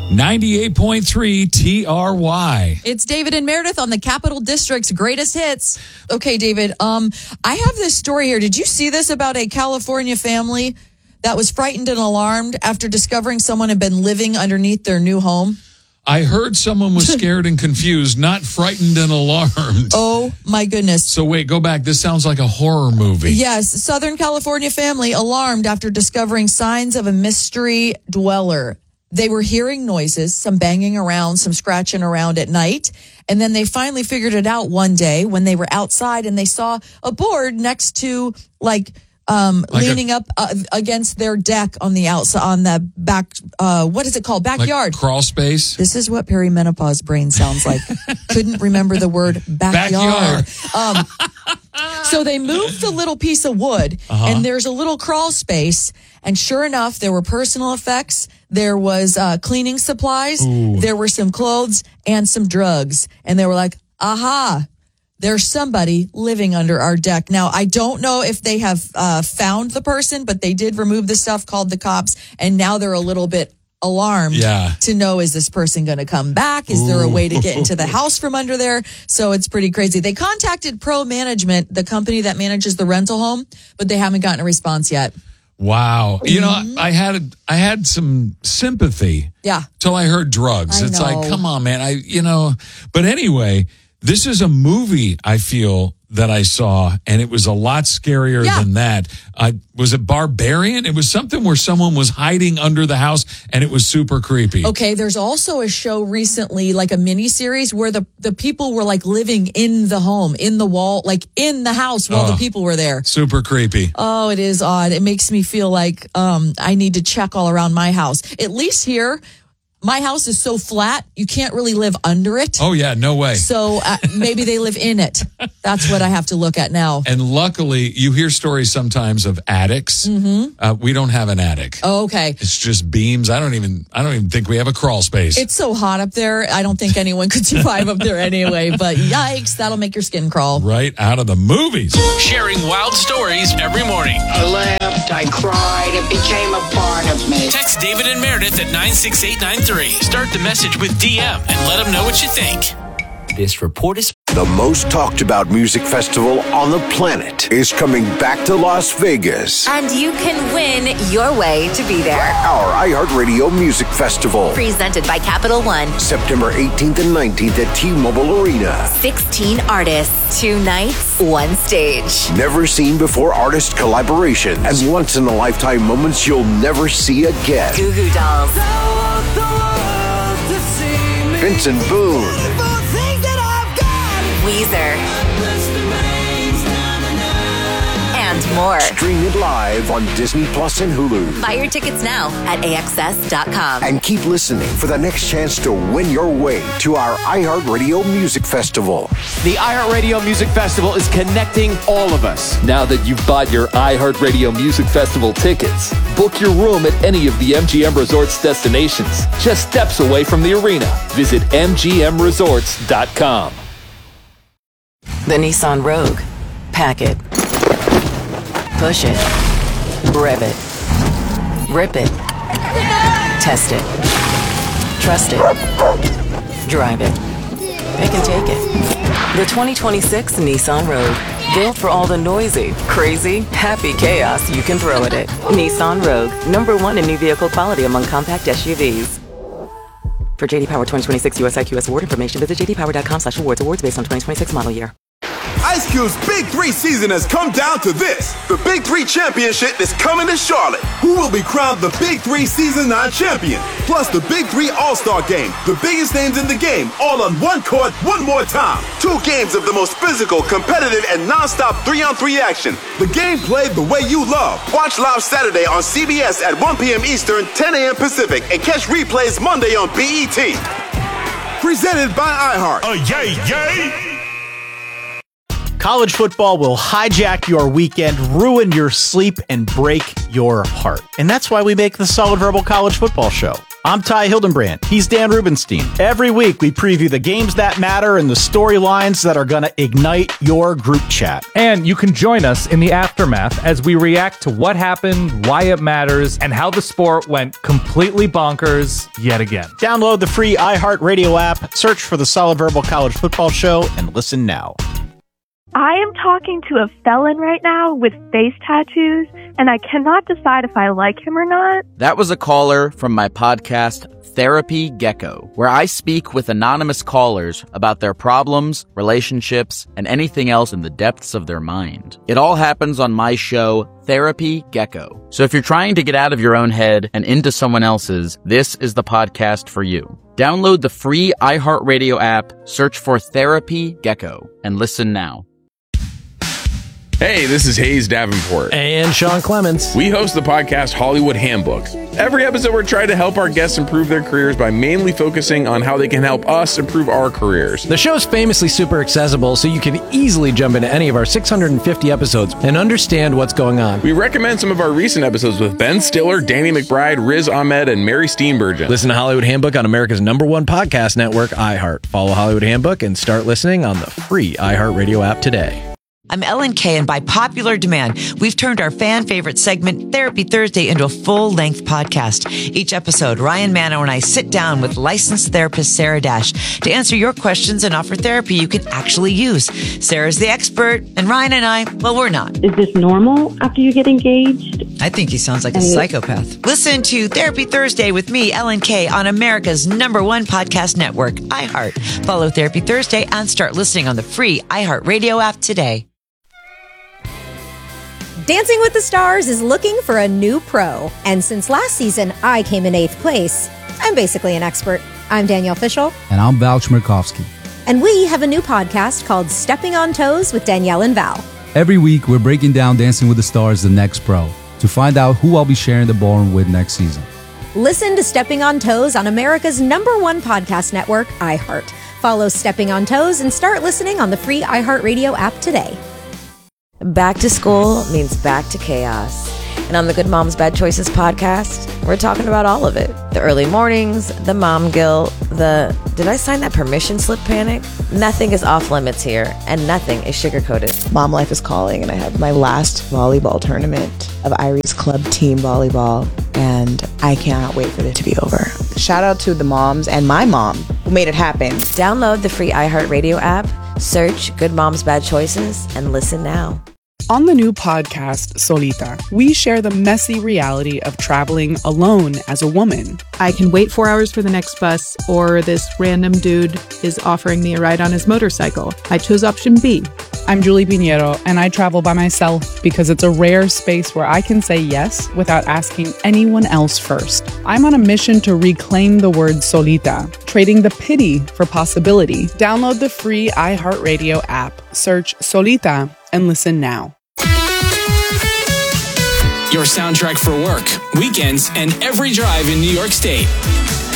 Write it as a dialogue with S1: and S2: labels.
S1: 98.3 TRY.
S2: It's David and Meredith on the Capital District's greatest hits. Okay, David, I have this story here. Did you see this about a California family that was frightened and alarmed after discovering someone had been living underneath their new home?
S1: I heard someone was scared and confused, not frightened and alarmed.
S2: Oh, my goodness.
S1: So wait, go back. This sounds like a horror movie.
S2: Yes, Southern California family alarmed after discovering signs of a mystery dweller. They were hearing noises, some banging around, some scratching around at night. And then they finally figured it out one day when they were outside and they saw a board next to leaning up against their deck on the outside, on the back, what is it called? Backyard.
S1: Like crawl space?
S2: This is what perimenopause brain sounds like. Couldn't remember the word backyard. So they moved the little piece of wood and there's a little crawl space. And sure enough, there were personal effects. There was cleaning supplies.
S1: Ooh.
S2: There were some clothes and some drugs. And they were like, aha, there's somebody living under our deck. Now, I don't know if they have found the person, but they did remove the stuff, called the cops. And now they're a little bit alarmed to know, is this person going to come back? Is there a way to get into the house from under there? So it's pretty crazy. They contacted Pro Management, the company that manages the rental home, but they haven't gotten a response yet.
S1: Wow. You know, I had some sympathy.
S2: Yeah.
S1: Till I heard drugs. It's like, come on, man. But anyway, this is a movie I feel that I saw, and it was a lot scarier than that. Was it Barbarian? It was something where someone was hiding under the house, and it was super creepy.
S2: Okay, there's also a show recently, like a mini series, where the people were like living in the home, in the wall, like in the house while the people were there.
S1: Super creepy.
S2: Oh, it is odd. It makes me feel like I need to check all around my house. At least here, my house is so flat, you can't really live under it.
S1: Oh, yeah, no way.
S2: So maybe they live in it. That's what I have to look at now.
S1: And luckily, you hear stories sometimes of attics. Mm-hmm. We don't have an attic.
S2: Oh, okay.
S1: It's just beams. I don't even think we have a crawl space.
S2: It's so hot up there. I don't think anyone could survive up there anyway. But yikes, that'll make your skin crawl.
S1: Right out of the movies.
S3: Sharing wild stories every morning.
S4: I laughed, I cried, it became a part of me.
S3: Text David and Meredith at 96893. Start the message with DM and let them know what you think.
S5: This report is...
S6: The most talked about music festival on the planet is coming back to Las Vegas.
S7: And you can win your way to be there.
S6: Our iHeartRadio Music Festival.
S7: Presented by Capital One.
S6: September 18th and 19th at T-Mobile Arena.
S7: 16 artists, 2 nights, 1 stage.
S6: Never seen before artist collaborations and once-in-a-lifetime moments you'll never see again.
S7: Goo Goo Dolls.
S6: Vincent Boone.
S7: Weezer. And more.
S6: Stream it live on Disney Plus and Hulu.
S7: Buy your tickets now at AXS.com.
S6: And keep listening for the next chance to win your way to our iHeartRadio Music Festival.
S8: The iHeartRadio Music Festival is connecting all of us.
S5: Now that you've bought your iHeartRadio Music Festival tickets, book your room at any of the MGM Resorts destinations, just steps away from the arena. Visit MGMResorts.com.
S9: The Nissan Rogue. Pack it. Push it. Rev it. Rip it. Test it. Trust it. Drive it. Pick and take it. The 2026 Nissan Rogue. Built for all the noisy, crazy, happy chaos you can throw at it. Nissan Rogue. #1 in new vehicle quality among compact SUVs. For JD Power 2026 US IQS award information, visit jdpower.com/awards. Awards based on 2026 model year.
S10: Ice Cube's Big 3 season has come down to this. The Big 3 Championship is coming to Charlotte. Who will be crowned the Big 3 Season 9 champion? Plus the Big 3 All-Star Game. The biggest names in the game, all on one court, one more time. 2 games of the most physical, competitive, and non-stop 3-on-3 action. The game played the way you love. Watch live Saturday on CBS at 1 p.m. Eastern, 10 a.m. Pacific, and catch replays Monday on BET. Presented by iHeart.
S11: Yay, yay!
S12: College football will hijack your weekend, ruin your sleep, and break your heart. And that's why we make the Solid Verbal College Football Show. I'm Ty Hildenbrand. He's Dan Rubenstein. Every week, we preview the games that matter and the storylines that are going to ignite your group chat.
S11: And you can join us in the aftermath as we react to what happened, why it matters, and how the sport went completely bonkers yet again.
S12: Download the free iHeartRadio app, search for the Solid Verbal College Football Show, and listen now.
S13: I am talking to a felon right now with face tattoos, and I cannot decide if I like him or not.
S14: That was a caller from my podcast, Therapy Gecko, where I speak with anonymous callers about their problems, relationships, and anything else in the depths of their mind. It all happens on my show, Therapy Gecko. So if you're trying to get out of your own head and into someone else's, this is the podcast for you. Download the free iHeartRadio app, search for Therapy Gecko, and listen now.
S15: Hey, this is Hayes Davenport.
S16: And Sean Clements.
S15: We host the podcast Hollywood Handbook. Every episode, we're trying to help our guests improve their careers by mainly focusing on how they can help us improve our careers.
S16: The show's famously super accessible, so you can easily jump into any of our 650 episodes and understand what's going on.
S15: We recommend some of our recent episodes with Ben Stiller, Danny McBride, Riz Ahmed, and Mary Steenburgen.
S16: Listen to Hollywood Handbook on America's #1 podcast network, iHeart. Follow Hollywood Handbook and start listening on the free iHeartRadio app today.
S17: I'm Ellen Kay, and by popular demand, we've turned our fan favorite segment, Therapy Thursday, into a full-length podcast. Each episode, Ryan Manno and I sit down with licensed therapist Sarah Dash to answer your questions and offer therapy you can actually use. Sarah's the expert, and Ryan and I, well, we're not.
S18: Is this normal after you get engaged?
S17: I think he sounds like a psychopath. Listen to Therapy Thursday with me, Ellen Kay, on America's #1 podcast network, iHeart. Follow Therapy Thursday and start listening on the free iHeartRadio app today.
S19: Dancing with the Stars is looking for a new pro. And since last season, I came in 8th place. I'm basically an expert. I'm Danielle Fishel.
S20: And I'm Val Chmerkovsky.
S19: And we have a new podcast called Stepping on Toes with Danielle and Val.
S20: Every week, we're breaking down Dancing with the Stars, the next pro, to find out who I'll be sharing the ballroom with next season.
S19: Listen to Stepping on Toes on America's #1 podcast network, iHeart. Follow Stepping on Toes and start listening on the free iHeartRadio app today.
S21: Back to school means back to chaos. And on the Good Moms Bad Choices podcast, we're talking about all of it. The early mornings, the mom guilt, the did I sign that permission slip panic? Nothing is off limits here, and nothing is sugar-coated.
S22: Mom life is calling, and I have my last volleyball tournament of Irie's Club Team Volleyball, and I cannot wait for it to be over. Shout out to the moms and my mom who made it happen.
S21: Download the free iHeartRadio app, search Good Moms Bad Choices, and listen now.
S23: On the new podcast, Solita, we share the messy reality of traveling alone as a woman.
S24: I can wait 4 hours for the next bus, or this random dude is offering me a ride on his motorcycle. I chose option B.
S23: I'm Julie Pinheiro, and I travel by myself because it's a rare space where I can say yes without asking anyone else first. I'm on a mission to reclaim the word solita, trading the pity for possibility. Download the free iHeartRadio app, search Solita, and listen now.
S3: Your soundtrack for work, weekends, and every drive in New York State.